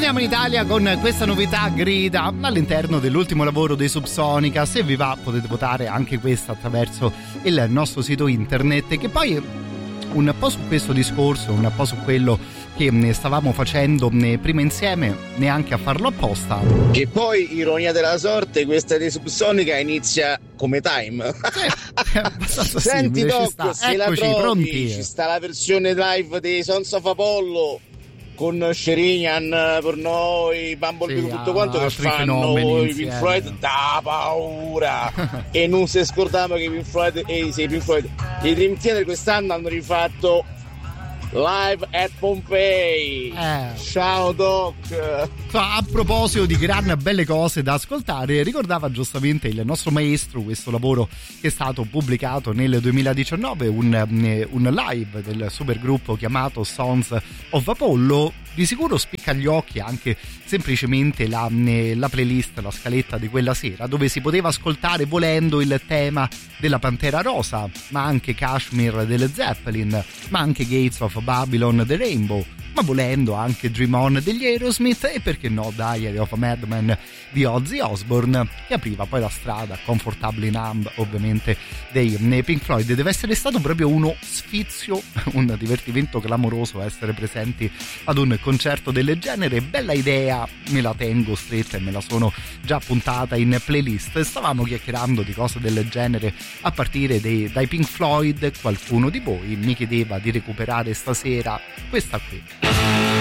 Torniamo in Italia con questa novità grida all'interno dell'ultimo lavoro dei Subsonica. Se vi va potete votare anche questa attraverso il nostro sito internet, che poi un po' su questo discorso, un po' su quello che stavamo facendo prima insieme, neanche a farlo apposta. Che poi, ironia della sorte, questa di Subsonica inizia come Time. Senti Doc, se la trovi, pronti. Ci sta la versione live dei Sons of Apollo con Sherinian per noi, Bumblebee, sì, tutto quanto che fanno i Pink Floyd, da paura. E non si scordava che i Pink Floyd i Dream Theater quest'anno hanno rifatto Live at Pompei. Ciao Doc. A proposito di gran belle cose da ascoltare, ricordava giustamente il nostro maestro questo lavoro che è stato pubblicato nel 2019, un live del supergruppo chiamato Sons of Apollo. Di sicuro spicca agli occhi anche semplicemente la playlist, la scaletta di quella sera, dove si poteva ascoltare volendo il tema della Pantera Rosa, ma anche Kashmir delle Zeppelin, ma anche Gates of Babylon The Rainbow, ma volendo anche Dream On degli Aerosmith e perché no Diary of a Madman di Ozzy Osbourne, che apriva poi la strada Comfortably Numb ovviamente dei Pink Floyd. Deve essere stato proprio uno sfizio, un divertimento clamoroso essere presenti ad un concerto del genere. Bella idea, me la tengo stretta e me la sono già puntata in playlist. Stavamo chiacchierando di cose del genere a partire dai Pink Floyd. Qualcuno di voi mi chiedeva di recuperare stasera questa qui.